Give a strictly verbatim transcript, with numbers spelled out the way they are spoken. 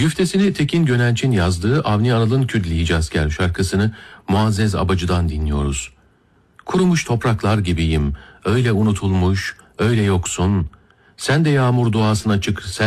Güftesini Tekin Gönenç'in yazdığı Avni Anıl'ın Küdli Hicazkar şarkısını Muazzez Abacı'dan dinliyoruz. Kurumuş topraklar gibiyim, öyle unutulmuş, öyle yoksun. Sen de yağmur duasına çık, sen